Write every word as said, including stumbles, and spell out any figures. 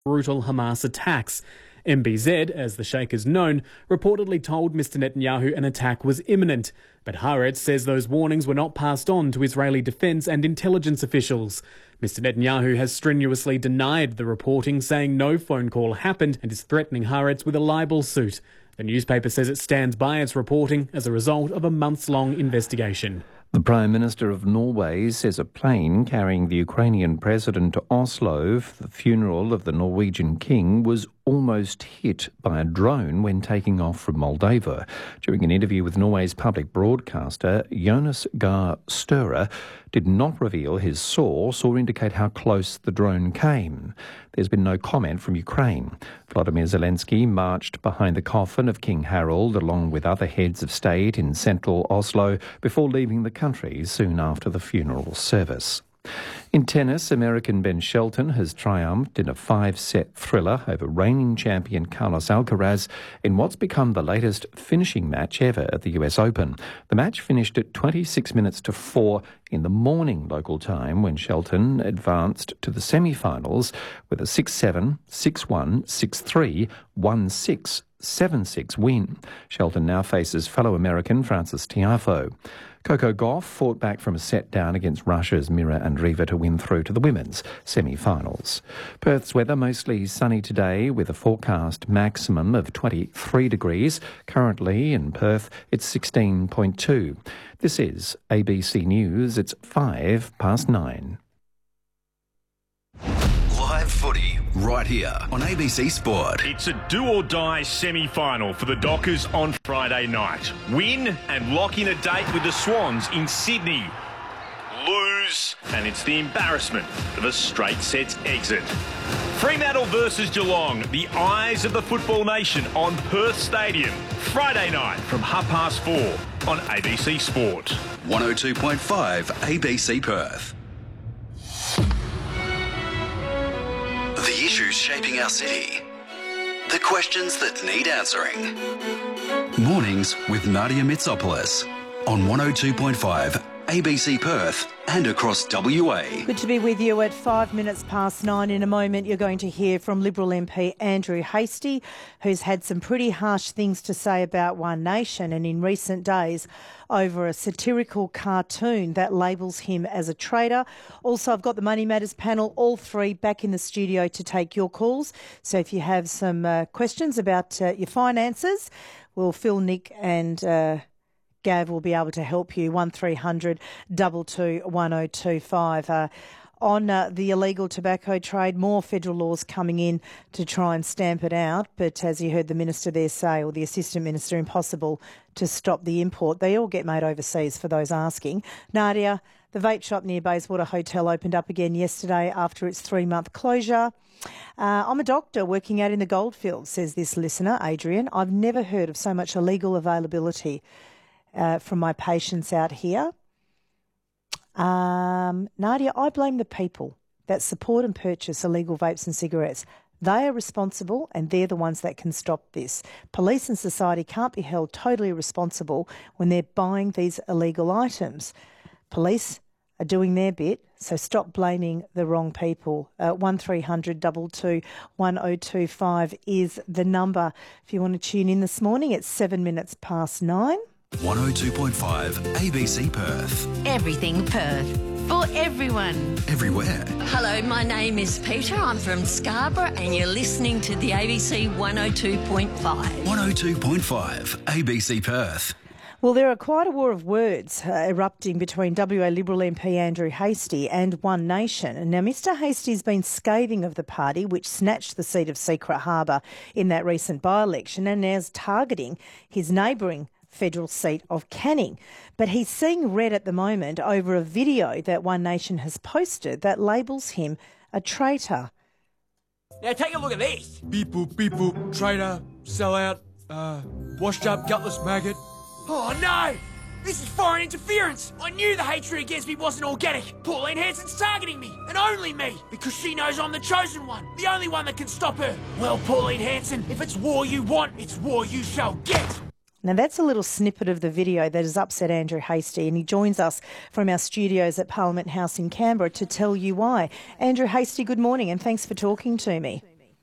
brutal Hamas attacks. M B Z, as the sheikh is known, reportedly told Mister Netanyahu an attack was imminent, but Haaretz says those warnings were not passed on to Israeli defence and intelligence officials. Mister Netanyahu has strenuously denied the reporting, saying no phone call happened and is threatening Haaretz with a libel suit. The newspaper says it stands by its reporting as a result of a months-long investigation. The Prime Minister of Norway says a plane carrying the Ukrainian president to Oslo for the funeral of the Norwegian king was almost hit by a drone when taking off from Moldova. During an interview with Norway's public broadcaster, Jonas Gahr Støre did not reveal his source or indicate how close the drone came. There's been no comment from Ukraine. Volodymyr Zelensky marched behind the coffin of King Harald along with other heads of state in central Oslo before leaving the country soon after the funeral service. In tennis, American Ben Shelton has triumphed in a five-set thriller over reigning champion Carlos Alcaraz in what's become the latest finishing match ever at the U S Open. The match finished at twenty-six minutes to four in the morning local time when Shelton advanced to the semi-finals with a six seven, six one, six three, one six, seven six win. Shelton now faces fellow American Frances Tiafoe. Coco Gauff fought back from a set down against Russia's Mira Andreeva to win through to the women's semi-finals. Perth's weather mostly sunny today with a forecast maximum of twenty-three degrees. Currently in Perth it's sixteen point two. This is A B C News. It's five past nine. Live footy right here on A B C Sport. It's a do-or-die semi-final for the Dockers on Friday night. Win and lock in a date with the Swans in Sydney. Lose and it's the embarrassment of a straight sets exit. Fremantle versus Geelong, the eyes of the football nation on Perth Stadium. Friday night from half past four on A B C Sport. one oh two point five A B C Perth. The issues shaping our city. The questions that need answering. Mornings with Nadia Mitsopoulos on one oh two point five A B C Perth and across W A. Good to be with you at five minutes past nine. In a moment, you're going to hear from Liberal M P Andrew Hastie, who's had some pretty harsh things to say about One Nation and in recent days over a satirical cartoon that labels him as a traitor. Also, I've got the Money Matters panel, all three back in the studio to take your calls. So if you have some uh, questions about uh, your finances, well, Phil, Nick and Uh, Gav will be able to help you. one three hundred two two one oh two five. Uh, on uh, the illegal tobacco trade, more federal laws coming in to try and stamp it out. But as you heard the Minister there say, or the Assistant Minister, impossible to stop the import. They all get made overseas for those asking. Nadia, the vape shop near Bayswater Hotel opened up again yesterday after its three-month closure. Uh, I'm a doctor working out in the goldfields, says this listener, Adrian. I've never heard of so much illegal availability Uh, from my patients out here. Um, Nadia, I blame the people that support and purchase illegal vapes and cigarettes. They are responsible and they're the ones that can stop this. Police and society can't be held totally responsible when they're buying these illegal items. Police are doing their bit, so stop blaming the wrong people. Uh, one three hundred two two one oh two five is the number. If you want to tune in this morning, it's seven minutes past nine. one oh two point five A B C Perth. Everything Perth. For everyone. Everywhere. Hello, my name is Peter. I'm from Scarborough and you're listening to the A B C one oh two point five. one oh two point five A B C Perth. Well, there are quite a war of words uh, erupting between W A Liberal M P Andrew Hastie and One Nation. And now, Mister Hastie's been scathing of the party, which snatched the seat of Secret Harbour in that recent by-election, and now is targeting his neighbouring federal seat of Canning. But he's seeing red at the moment over a video that One Nation has posted that labels him a traitor. Now take a look at this. Beep boop, beep boop, traitor, sellout, uh, washed up gutless maggot. Oh no! This is foreign interference! I knew the hatred against me wasn't organic. Pauline Hanson's targeting me, and only me, because she knows I'm the chosen one, the only one that can stop her. Well, Pauline Hanson, if it's war you want, it's war you shall get. Now, that's a little snippet of the video that has upset Andrew Hastie, and he joins us from our studios at Parliament House in Canberra to tell you why. Andrew Hastie, good morning, and thanks for talking to me.